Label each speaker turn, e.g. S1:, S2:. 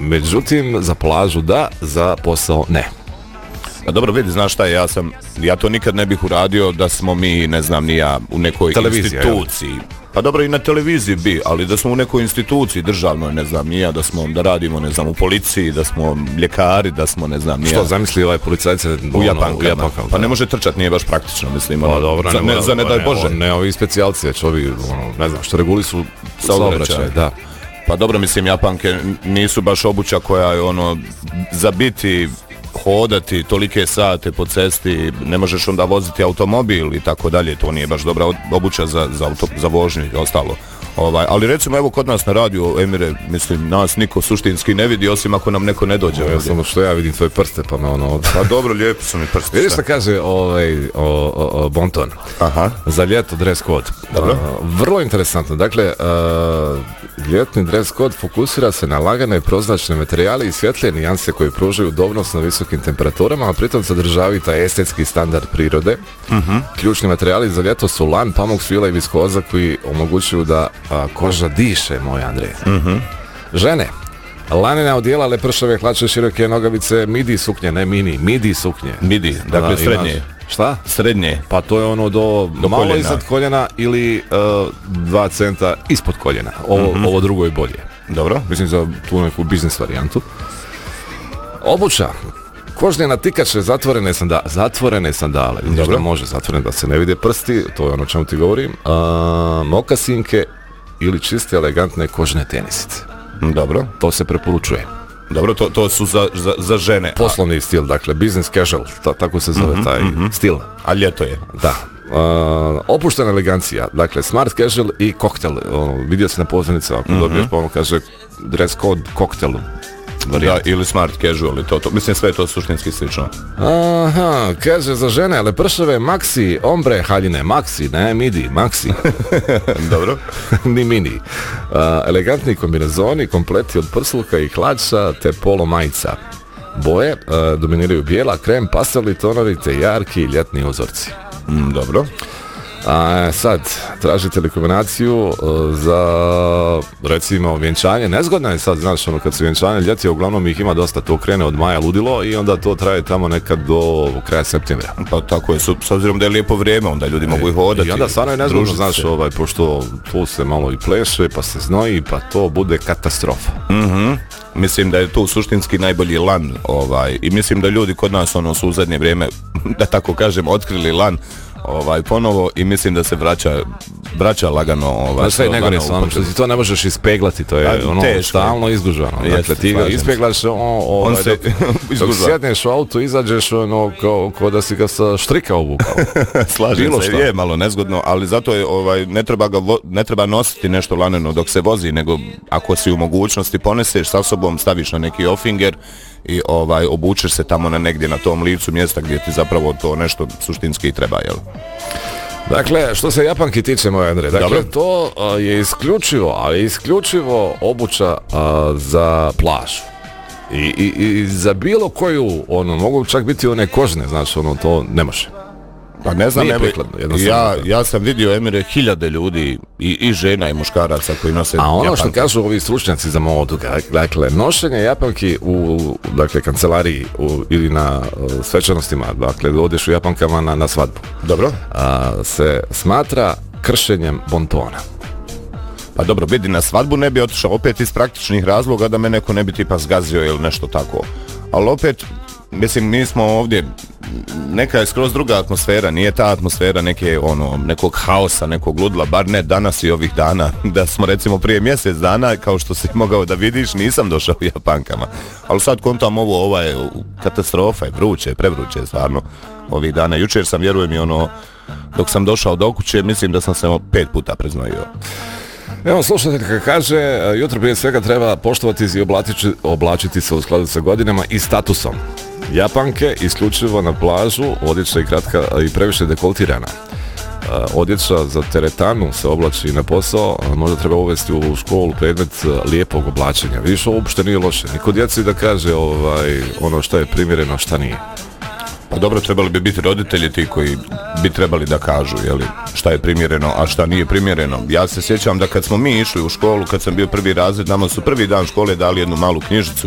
S1: međutim za plažu da, za posao ne.
S2: A dobro, vidi, znaš šta je, ja to nikad ne bih uradio da smo mi, ne znam, ni ja, u nekoj instituciji. Pa dobro, i na televiziji bi, ali da smo u nekoj instituciji državnoj, ne znam, ni ja, da radimo, ne znam, u policiji, da smo ljekari, da smo, ne znam, ni ja.
S1: Što, zamisli ovaj policajce
S2: u Japankama. Pa ne može trčati, nije baš praktično, mislim.
S1: Dobro,
S2: za ne daj Bože.
S1: Ne, ovi specijalci, već ovi, ne znam, što regulisu saobraćaj, da.
S2: Pa dobro, mislim, Japanke nisu baš obuća koja je za biti, hodati tolike sate po cesti, ne možeš onda voziti automobil i tako dalje, to nije baš dobra obuća za vožnju i ostalo. Ali recimo evo kod nas na radiju, Emire, mislim, nas niko suštinski ne vidi osim ako nam neko ne dođe.
S1: Samo što ja vidim tvoje prste, pa me
S2: Pa dobro, lijepo su mi prste.
S1: Vidiš šta kaže Bonton?
S2: Aha.
S1: Za ljeto dress code. Vrlo interesantno. Dakle, ljetni dress code fokusira se na lagane prozračne materijale i svjetlije nijanse koje pružaju udobnost na visokim temperaturama, a pritom sadržavaju taj estetski standard prirode. Ključni materijali za ljeto su lan, pamuk, svila i viskoza koji omogućuju da koža diše, moj Andrej. Žene, lanena odijela, lepršave hlače, široke nogavice, midi suknje, ne mini, midi suknje.
S2: Midi, dakle srednje.
S1: Šta?
S2: Srednje.
S1: Pa to je do malo koljena. Iznad koljena ili 2 centa ispod koljena. Ovo drugo je bolje.
S2: Dobro.
S1: Mislim za tu neku biznis varijantu. Obuća. Kožne natikače, zatvorene sandale. Dobro. Može zatvorene da se ne vide prsti, to je ono čemu ti govorim. Mokasinke ili čiste, elegantne kožne tenisice.
S2: Dobro.
S1: To se preporučuje.
S2: Dobro, to su za žene.
S1: Poslovni stil, dakle, business casual, tako se zove taj stil.
S2: A ljeto je.
S1: Da. Opuštena elegancija, dakle, smart casual i koktel. Vidio se na pozornicama, ako dobiješ kaže dress code koktel.
S2: Da, ili smart casual i to. Mislim, sve je to suštinski slično.
S1: Aha, kaže za žene, lepršave, maxi, ombre, haljine, maxi, ne, midi, maxi.
S2: Dobro.
S1: Ni mini. Elegantni kombinezoni, kompleti od prslluka i hlača, te polo majica. Boje dominiraju bijela, krem, pastelni tonovi, te jarki i ljetni uzorci.
S2: Dobro.
S1: Sad, tražite li kombinaciju za, recimo, vjenčanje. Nezgodno je sad, znaš, kad su vjenčanje ljeti, uglavnom ih ima dosta, to krene od maja ludilo i onda to traje tamo nekad do kraja septembra.
S2: Pa tako je, s obzirom da je lijepo vrijeme, onda ljudi mogu i hodati.
S1: I onda stvarno je nezgodno, znaš, pošto tu se malo i pleše, pa se znoji, pa to bude katastrofa.
S2: Mislim da je tu suštinski najbolji lan, i mislim da ljudi kod nas su u zadnje vrijeme, da tako kažem, otkrili lan ponovo i mislim da se vraća lagano
S1: sve negore su što ti to ne možeš ispeglati, to je stalno izgužvano. Dakle, ti ga ispeglaš on se dok sjedneš u auto, izađeš kao da si ga sa štrika obukao.
S2: Slažem se, je malo nezgodno, ali zato je ne treba nositi nešto laneno dok se vozi, nego ako si u mogućnosti poneseš sa sobom, staviš na neki ofinger i obučeš se tamo na negdje na tom licu mjesta gdje ti zapravo to nešto suštinski treba, jel?
S1: Dakle, što se Japanki tiče, moj Andrej, dakle, to je isključivo obuća za plažu. I za bilo koju, mogu čak biti one kožne, znaš, to ne može.
S2: Pa ne znam, ja sam vidio, Emire, 1000 ljudi i žena i muškaraca koji nose
S1: Japanke. A ono
S2: Japanke.
S1: što kažu ovi stručnjaci za modu, dakle, nošenje Japanki u kancelariji ili na svečanostima, dakle, odeš u Japankama na svadbu.
S2: Dobro.
S1: Se smatra kršenjem bontona.
S2: Pa dobro, vidi, na svadbu ne bi otišao opet iz praktičnih razloga da me neko ne bi tipa zgazio ili nešto tako. Ali opet, mislim, mi smo ovdje, neka je skroz druga atmosfera, nije ta atmosfera nekog haosa, nekog ludla, bar ne danas i ovih dana, da smo recimo prije mjesec dana, kao što si mogao da vidiš, nisam došao u Japankama, ali sad kontam ovo je katastrofa, je vruće, prevruće stvarno ovih dana. Jučer sam, vjerujem i dok sam došao do kuće, mislim da sam se 5 puta preznojio.
S1: Evo, slušateljka kaže, jutro prije svega treba poštovati i oblačiti se u skladu sa godinama i statusom. Japanke isključivo na plažu, odjeća i kratka i previše dekoltirana. Odjeća za teretanu se oblači na posao, možda treba uvesti u školu predmet lijepog oblačenja. Vidiš, ovo uopšte nije loše. Niko djeci da kaže ono što je primjereno, šta nije.
S2: Pa dobro, trebali bi biti roditelji ti koji bi trebali da kažu, jeli, šta je primjereno, a šta nije primjereno. Ja se sjećam da kad smo mi išli u školu, kad sam bio prvi razred, nama su prvi dan škole dali jednu malu knjižicu